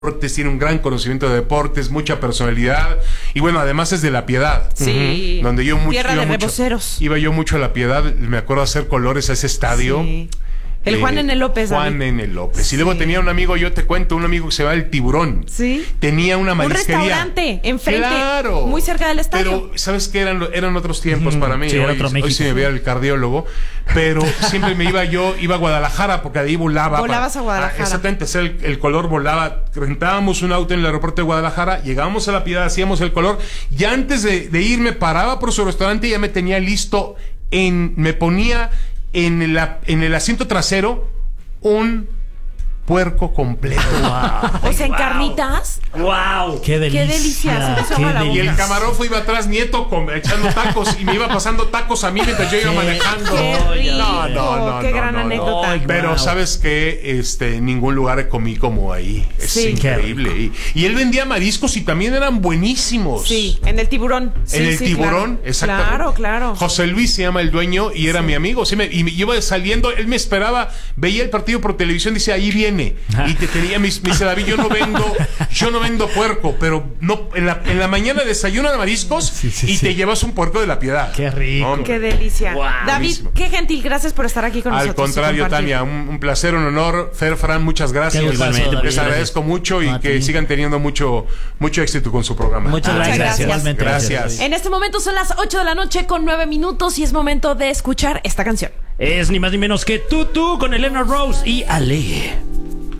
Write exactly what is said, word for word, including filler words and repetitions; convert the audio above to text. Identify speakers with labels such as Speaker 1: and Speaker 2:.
Speaker 1: deportes, tiene un gran conocimiento de deportes, mucha personalidad y bueno, además es de La Piedad.
Speaker 2: Sí.
Speaker 1: Uh-huh. Donde yo mucho,
Speaker 2: Tierra
Speaker 1: iba
Speaker 2: de
Speaker 1: mucho,
Speaker 2: reboceros.
Speaker 1: iba yo mucho a La Piedad, me acuerdo hacer colores a ese estadio.
Speaker 2: Sí. El
Speaker 1: Eh,
Speaker 2: Juan N. López.
Speaker 1: Juan
Speaker 2: David.
Speaker 1: N. López.
Speaker 2: Sí.
Speaker 1: Y luego tenía un amigo, yo te cuento, un amigo que se llama El Tiburón.
Speaker 2: Sí.
Speaker 1: Tenía una marisquería.
Speaker 2: Un restaurante enfrente.
Speaker 1: Claro.
Speaker 2: Muy cerca del estadio.
Speaker 1: Pero, ¿sabes qué? Eran, eran otros tiempos mm, para mí.
Speaker 3: Sí,
Speaker 1: hoy,
Speaker 3: era otro México.
Speaker 1: hoy sí me veía el cardiólogo. Pero siempre me iba yo, iba a Guadalajara, porque de ahí volaba.
Speaker 2: Volabas
Speaker 1: para,
Speaker 2: a Guadalajara.
Speaker 1: Ah, exactamente, el, el color volaba. Rentábamos un auto en el aeropuerto de Guadalajara, llegábamos a La Piedad, hacíamos el color. Ya antes de, de irme, paraba por su restaurante y ya me tenía listo. En, me ponía en el, en el asiento trasero un puerco completo.
Speaker 3: Wow.
Speaker 2: O sea, en carnitas.
Speaker 3: ¡Wow! ¡Qué delicia!
Speaker 2: ¡Qué delicia! Se
Speaker 3: ¡Qué
Speaker 2: llama la
Speaker 1: Y
Speaker 3: delicia!
Speaker 1: el camarógrafo iba atrás, Nieto, con, echando tacos, y me iba pasando tacos a mí mientras yo iba
Speaker 3: Qué-
Speaker 1: manejando.
Speaker 2: ¡Qué rico!
Speaker 1: No, no, no,
Speaker 2: ¡Qué
Speaker 1: no,
Speaker 2: gran
Speaker 1: no, no.
Speaker 2: anécdota!
Speaker 3: Ay,
Speaker 1: Pero
Speaker 3: wow.
Speaker 1: sabes que este, en ningún lugar comí como ahí. Es
Speaker 2: Sí.
Speaker 1: increíble. Y, y él vendía mariscos y también eran buenísimos.
Speaker 2: Sí, en el Tiburón. Sí,
Speaker 1: En el
Speaker 2: sí,
Speaker 1: Tiburón,
Speaker 2: claro.
Speaker 1: exactamente.
Speaker 2: Claro, claro.
Speaker 1: José Luis se llama el dueño y era
Speaker 2: Sí.
Speaker 1: mi amigo. Sí, me, y me iba saliendo, él me esperaba, veía el partido por televisión, dice, ahí viene. Y te tenía, me, me dice, David, yo no vendo, yo no vendo puerco, pero no, en la, en la mañana desayunan mariscos
Speaker 3: Sí, sí,
Speaker 1: y
Speaker 3: sí.
Speaker 1: te llevas un puerco de La Piedad.
Speaker 3: ¡Qué rico!
Speaker 1: Hombre.
Speaker 2: ¡Qué delicia!
Speaker 3: Wow.
Speaker 2: David,
Speaker 1: Buenísimo.
Speaker 2: qué gentil. Gracias por estar aquí con
Speaker 1: Al
Speaker 2: nosotros. y
Speaker 1: contrario,
Speaker 2: compartir.
Speaker 1: Tania, un, un placer, un honor. Fer, Fran, muchas gracias.
Speaker 3: Qué gustazo, David,
Speaker 1: Les
Speaker 3: gracias.
Speaker 1: agradezco mucho y
Speaker 3: A
Speaker 1: que
Speaker 3: ti.
Speaker 1: sigan teniendo mucho, mucho éxito con su programa.
Speaker 3: Muchas
Speaker 2: Muchas
Speaker 3: gracias.
Speaker 2: gracias.
Speaker 3: Igualmente,
Speaker 1: Gracias.
Speaker 2: En este momento son las ocho de la noche con nueve minutos y es momento de escuchar esta canción.
Speaker 3: Es ni más ni menos que Tutu con Elena Rose y Ale.